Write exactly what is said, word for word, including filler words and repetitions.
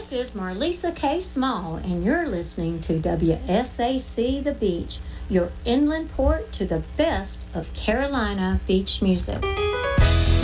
This is Marlisa K. Small, and you're listening to W S A C The Beach, your inland port to the best of Carolina beach music.